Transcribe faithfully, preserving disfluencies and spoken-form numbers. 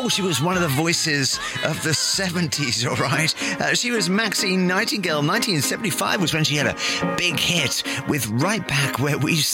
Oh, she was one of the voices of the seventies, all right? Uh, she was Maxine Nightingale. nineteen seventy-five was when she had a big hit with Right Back Where We